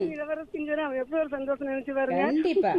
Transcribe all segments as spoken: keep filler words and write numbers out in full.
இளவரசிங்கிற அவன் எப்படி ஒரு சந்தோஷம் நினைச்சு பாருங்க. கண்டிப்பா.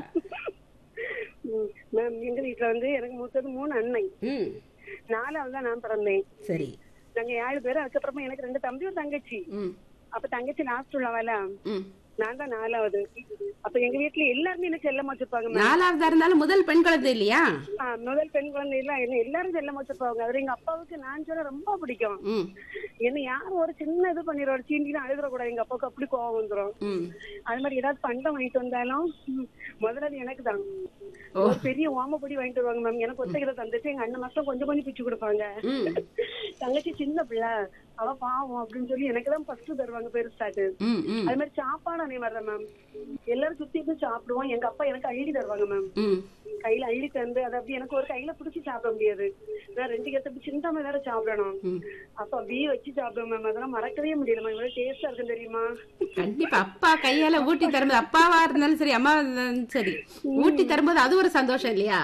மேம் எங்க வீட்டுல வந்து எனக்கு மூத்தது மூணு அண்ணன், ம் நாலாவது தான் நான் பிறந்தேன். சரி. நாங்க ஏழு பேரும். அதுக்கப்புறமா எனக்கு ரெண்டு தம்பி ஒரு தங்கச்சி. ம் அப்ப தங்கச்சி லாஸ்ட் உள்ளவால, ம் நான் தான் நாலாவது. அப்ப எங்க வீட்டுல எல்லாருமே என்ன செல்லமா வச்சிருப்பாங்க மேம். நாலாவதா இருந்தாலும் முதல் பெண் குழந்தை இல்லையா? ஆ, முதல் பெண் குழந்தை எல்லாம் என்ன எல்லாரும் செல்லமா வச்சிருப்பாங்க. அது எங்க அப்பாவுக்கு நான் சொல்ல ரொம்ப பிடிக்கும். ம் என்ன யாரும் ஒரு சின்ன இது பண்ணிடுவாரு, சீண்டிலாம் அழுதுறக்கூடாது. எங்க அப்பாவுக்கு அப்படி கோவம் வந்துடும். ம் அது மாதிரி ஏதாவது பண்டம் வாங்கிட்டு வந்தாலும் முதல்ல எனக்கு தான் ஒரு பெரிய ஓமப்பொடி வாங்கிட்டு வருவாங்க மேம். எனக்கு ஒத்தைகளை தந்துட்டு எங்க அண்ணன் மாசம் கொஞ்சம் கொஞ்சம் பிச்சு கொடுப்பாங்க. ம் தங்கச்சி சின்ன பிள்ளை, அவ பாவம் அப்படின்னு சொல்லி எனக்கு தான் ஃபர்ஸ்ட் தருவாங்க பெருசாட்டு. ம் ம் அது மாதிரி சாப்பாடு அதே மாதிரிதான் மேம். எல்லாரும் சுத்தி இருந்து சாப்பிடுவோம். எங்க அப்பா எனக்கு அள்ளி தருவாங்க மேம். ம் கையில அள்ளி தந்து அதை அப்படி எனக்கு ஒரு கையில பிடிச்சி சாப்பிட முடியாது. நான் ரெண்டு கத்த சிந்தாம வேற சாப்பிடணும். ம். அப்ப அப்படியே வச்சு சாப்பிடுவேன் மேம். அதெல்லாம் மறக்கவே முடியல மேம். இவ்வளவு டேஸ்டா இருக்கும் தெரியுமா? கண்டிப்பா. அப்பா கையால ஊட்டி தரும்போது, அப்பாவா இருந்தாலும் சரி அம்மாவா இருந்தாலும் சரி, ஊட்டி தரும்போது அது ஒரு சந்தோஷம் இல்லையா?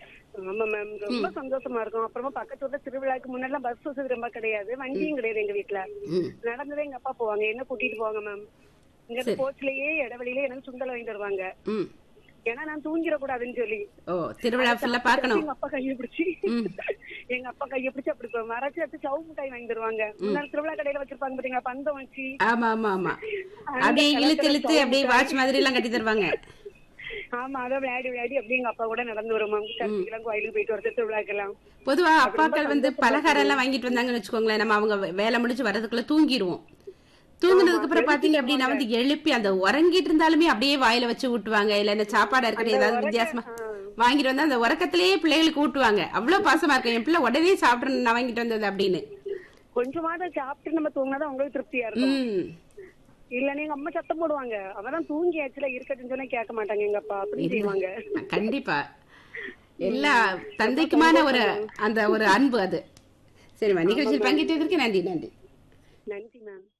ஆமா மேம், ரொம்ப சந்தோஷமா இருக்கும். அப்புறமா பக்கத்து ஊர்ல திருவிழாக்கு முன்னாடி பஸ் வசதி ரொம்ப கிடையாது, வண்டியும் கிடையாது எங்க வீட்டுல. ம் நடந்ததே எங்க அப்பா போவாங்க, என்ன கூட்டிட்டு போவாங்க மேம். இங்க போச்சுலயே இடவெளியிலே எனக்கு சுண்டல் வாங்கி தருவாங்க. ம் ஏன்னா நான் தூங்கிடக்கூடாதுன்னு சொல்லி. ஓ, திருவிழா ஃபுல்லா பார்க்கணும். எங்க அப்பா கையை பிடிச்சி எங்க அப்பா கையை பிடிச்சி அப்படி மறைச்சு எடுத்து சவு மிட்டாய் வாங்கி தருவாங்க. முன்னாடி திருவிழா கடையில வச்சிருப்பாங்க பாத்தீங்களா, பந்தம் வச்சு. ஆமா ஆமா ஆமா, அப்படியே இழுத்து இழுத்து அப்படியே வாட்ச் மாதிரி எல்லாம் கட்டி தருவாங்க. ஆமா, அதான் விளையாடி விளையாடி அப்படியே எங்க அப்பா கூட நடந்து வரும் மேம். சர்ச்சுக்கெல்லாம் கோயிலுக்கு போயிட்டு வரது, திருவிழாக்கெல்லாம். பொதுவா அப்பாக்கள் வந்து பலகாரம் எல்லாம் வாங்கிட்டு வந்தாங்கன்னு வச்சுக்கோங்களேன், நம்ம அவங்க வேலை முடிச்சு வர்றதுக்குள்ள தூங்கிடுவோம். தூங்குனதுக்கு அப்புறம் பாத்தீங்க அப்படின்னா வந்து எழுப்பி அந்த உறங்கிட்டு இருந்தாலுமே அப்படியே வாயில வச்சு ஊட்டுவாங்க. இல்ல இந்த சாப்பாடா இருக்கட்டும் ஏதாவது வித்தியாசமா வாங்கிட்டு வந்தா அந்த உறக்கத்திலேயே பிள்ளைகளுக்கு ஊட்டுவாங்க. அவ்வளவு பாசமா இருக்கும். என் பிள்ளை உடனே சாப்பிடணும் நான் வாங்கிட்டு வந்தது அப்படின்னு. கொஞ்சமாவது சாப்பிட்டு நம்ம தூங்கினாதான் உங்களுக்கு திருப்தியா இருக்கும். இல்லன்னு எங்க அம்மா சத்தம் போடுவாங்க. அவதான் தூங்கி ஆச்சுல இருக்கட்டுன்னு சொன்னா கேட்க மாட்டாங்க எங்க அப்பா, அப்படி செய்வாங்க. கண்டிப்பா எல்லா தந்தைக்குமான ஒரு அந்த ஒரு அன்பு அது. சரிம்மா, நிகழ்ச்சியில் பங்கேற்றதற்கு நன்றி. நன்றி நன்றி மேம்.